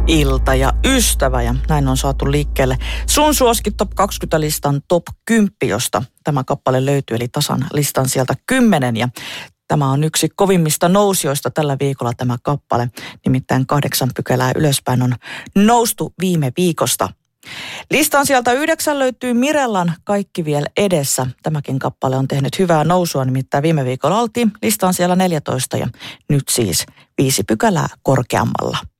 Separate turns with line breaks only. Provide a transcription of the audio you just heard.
ilta ja ystävä ja näin on saatu liikkeelle sun suosikki Top 20-listan Top 10, josta tämä kappale löytyy, eli tasan listan sieltä 10 ja tämä on yksi kovimmista nousijoista tällä viikolla tämä kappale, nimittäin 8 pykälää ylöspäin on noustu viime viikosta. Listan sieltä 9 löytyy Mirellan Kaikki vielä edessä. Tämäkin kappale on tehnyt hyvää nousua, nimittäin viime viikolla oltiin listan siellä 14 ja nyt siis 5 pykälää korkeammalla.